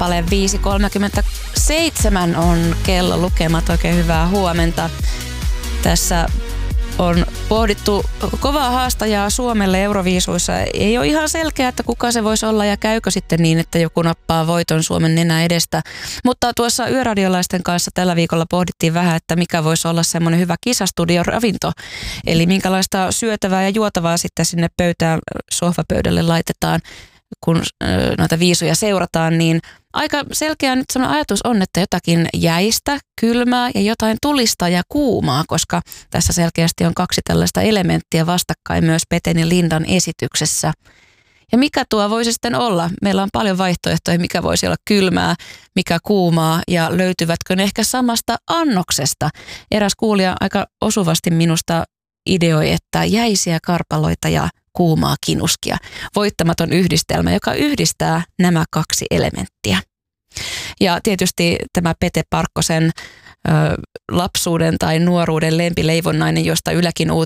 kappale. 5.37 on kello lukemat. Oikein hyvää huomenta. Tässä on pohdittu kovaa haastajaa Suomelle Euroviisuissa. Ei ole ihan selkeää, että kuka se voisi olla ja käykö sitten niin, että joku nappaa voiton Suomen nenä edestä. Mutta tuossa yöradiolaisten kanssa tällä viikolla pohdittiin vähän, että mikä voisi olla semmoinen hyvä kisastudion ravinto. Eli minkälaista syötävää ja juotavaa sitten sinne pöytään, sohvapöydälle laitetaan, kun noita viisuja seurataan, niin aika selkeä nyt sellainen ajatus on, että jotakin jäistä, kylmää ja jotain tulista ja kuumaa, koska tässä selkeästi on kaksi tällaista elementtiä vastakkain myös Peten ja Lindan esityksessä. Ja mikä tuo voisi sitten olla? Meillä on paljon vaihtoehtoja, mikä voisi olla kylmää, mikä kuumaa ja löytyvätkö ne ehkä samasta annoksesta. Eräs kuulija aika osuvasti minusta ideoi, että jäisiä karpaloita ja kuumaa kinuskia. Voittamaton yhdistelmä, joka yhdistää nämä kaksi elementtiä. Ja tietysti tämä Pete Parkkosen lapsuuden tai nuoruuden lempileivonnainen, josta Ylekin